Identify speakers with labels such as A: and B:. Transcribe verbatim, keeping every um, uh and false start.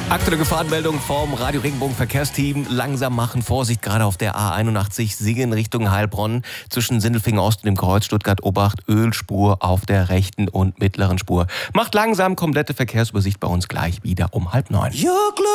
A: Aktuelle Gefahrenmeldung vom Radio Regenbogen Verkehrsteam. Langsam machen, Vorsicht, gerade auf der A einundachtzig Singen Richtung Heilbronn. Zwischen Sindelfingen Ost und dem Kreuz Stuttgart-Obacht, Ölspur auf der rechten und mittleren Spur. Macht langsam, komplette Verkehrsübersicht bei uns gleich wieder um halb neun.